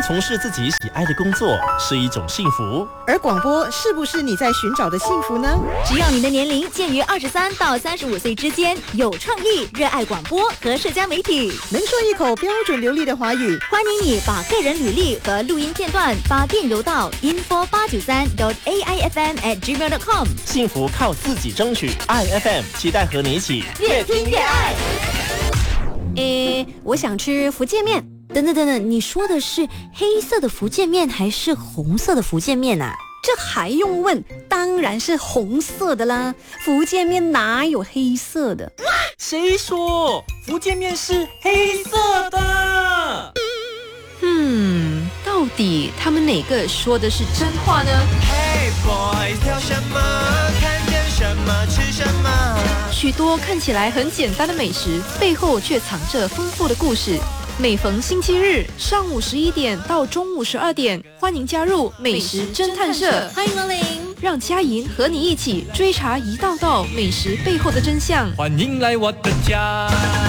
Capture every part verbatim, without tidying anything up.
从事自己喜爱的工作是一种幸福， 而广播是不是你在寻找的幸福呢？ 只要你的年龄介于二十三到三十五岁之间，有创意，热爱广播和社交媒体， 能说一口标准流利的华语， 欢迎你把个人履历和录音片段发电邮到 info 八九三 dot a i f m at gmail dot com。 幸福靠自己争取，爱 F M 期待和你一起越听越爱。诶，我想吃福建面。等等等等，你说的是黑色的福建面还是红色的福建面啊？ 这还用问？当然是红色的啦！福建面哪有黑色的？ 谁说福建面是黑色的？ 嗯，到底他们哪个说的是真话呢？ Hey boys， 挑什么？看见什么吃什么？ 许多看起来很简单的美食，背后却藏着丰富的故事。每逢星期日上午十一点到中午十二点，欢迎加入美食侦探社， 欢迎光临， 让佳莹和你一起追查一道道美食背后的真相。 欢迎来我的家。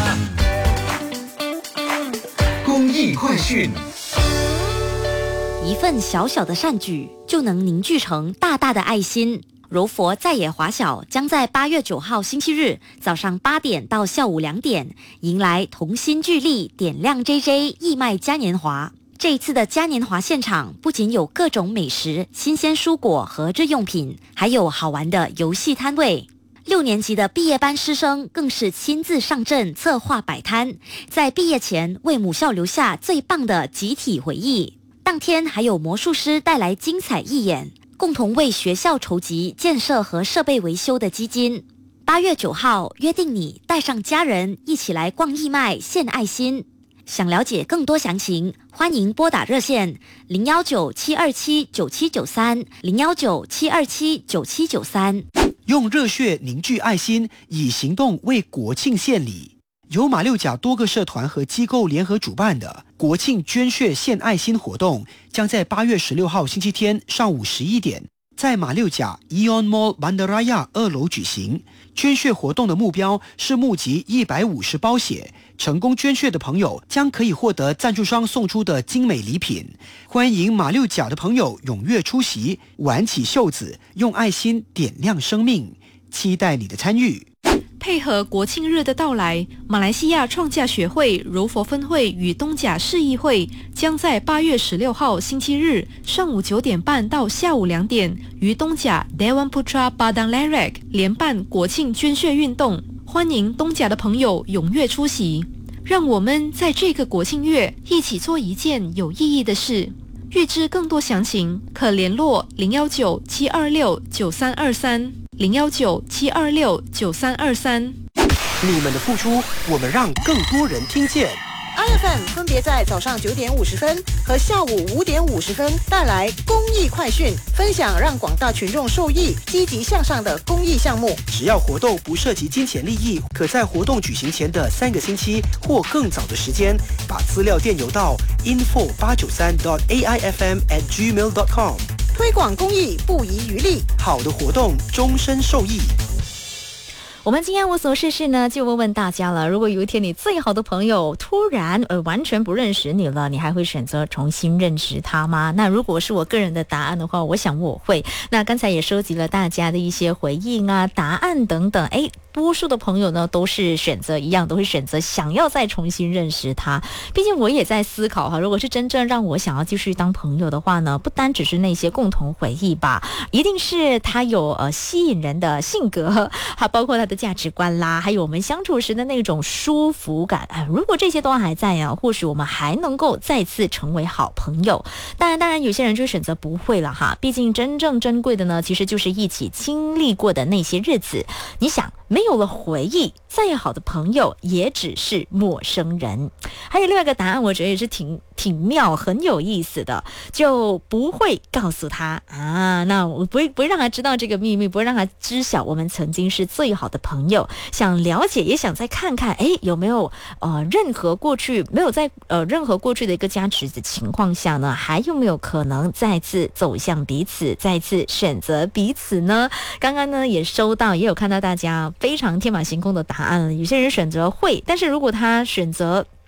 公益快讯。 一份小小的善举就能凝聚成大大的爱心。柔佛在野华小将在八月九号星期日早上八点到下午两点迎来同心聚力点亮 J J 义卖嘉年华。这一次的嘉年华现场不仅有各种美食、新鲜蔬果和日用品，还有好玩的游戏摊位。六年级的毕业班师生更是亲自上阵策划摆摊，在毕业前为母校留下最棒的集体回忆。当天还有魔术师带来精彩义演，共同为学校筹集建设和设备维修的基金。八月九号，约定你带上家人一起来逛义卖献爱心。想了解更多详情，欢迎拨打热线零幺九七二七九七九三零幺九七二七九七九三。 用热血凝聚爱心，以行动为国庆献礼。由马六甲多个社团和机构联合主办的国庆捐血献爱心活动，将在八月十六号星期天上午十一点，在马六甲 Eon Mall Bandaraya 二楼举行。捐血活动的目标是募集一百五十包血，成功捐血的朋友将可以获得赞助商送出的精美礼品。欢迎马六甲的朋友踊跃出席，挽起袖子，用爱心点亮生命，期待你的参与。 配合国庆日的到来，马来西亚创价学会柔佛分会与东甲市议会将在八月十六号星期日上午九点半到下午两点于东甲 Dewan Putra Padang Larek 联办国庆捐血运动，欢迎东甲的朋友踊跃出席。让我们在这个国庆月一起做一件有意义的事。预知更多详情，可联络零幺九七二六九三二三。零幺九七二六九三二三。 你们的付出，我们让更多人听见。 I F M 分别在早上九点五十分和下午五点五十分带来公益快讯，分享让广大群众受益、积极向上的公益项目。 只要活动不涉及金钱利益，可在活动举行前的三个星期或更早的时间，把资料电邮到 info 八九三 dot a i f m at gmail dot com。 推广公益不遗余力， 好的活动终身受益。 我们今天无所事事呢，就问问大家了，如果有一天你最好的朋友突然呃完全不认识你了，你还会选择重新认识他吗？那如果是我个人的答案的话，我想我会。那刚才也收集了大家的一些回应啊、答案等等，诶，多数的朋友呢都是选择一样，都会选择想要再重新认识他。毕竟我也在思考哈，如果是真正让我想要继续当朋友的话呢，不单只是那些共同回忆吧，一定是他有呃吸引人的性格，还包括他的价值观啦，还有我们相处时的那种舒服感。哎，如果这些都还在啊，或许我们还能够再次成为好朋友。当然，当然有些人就选择不会了哈。毕竟真正珍贵的呢，其实就是一起经历过的那些日子。你想，没有了回忆，再好的朋友也只是陌生人。还有另外一个答案，我觉得也是挺挺妙，很有意思的，就不会告诉他啊，那我不会不会让他知道这个秘密，不会让他知晓我们曾经是最好的朋友。想了解，也想再看看，哎，有没有呃任何过去没有在呃任何过去的一个加持的情况下呢，还有没有可能再次走向彼此，再次选择彼此呢？刚刚呢也收到，也有看到大家非常天马行空的答案了。有些人选择会，但是如果他选择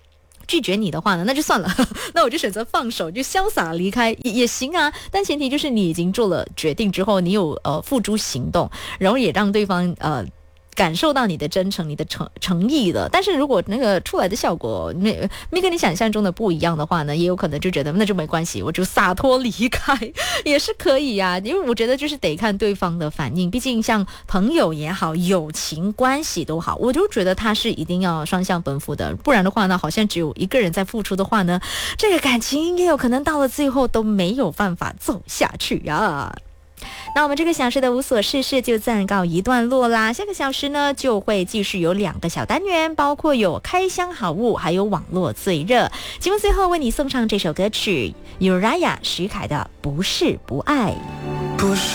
拒绝你的话呢，那就算了，那我就选择放手，就潇洒离开 也, 也行啊。但前提就是你已经做了决定之后，你有呃付诸行动，然后也让对方呃感受到你的真诚、你的诚诚意了。但是如果那个出来的效果没没跟你想象中的不一样的话呢，也有可能就觉得那就没关系，我就洒脱离开也是可以啊。因为我觉得就是得看对方的反应，毕竟像朋友也好，友情关系都好，我就觉得他是一定要双向奔赴的，不然的话呢，好像只有一个人在付出的话呢，这个感情也有可能到了最后都没有办法走下去啊。那我们这个小时的无所事事就暂告一段落啦，下个小时呢就会继续有两个小单元，包括有开箱好物，还有网络最热。节目最后为你送上这首歌曲 Uriah 徐凯的不是不爱。 不是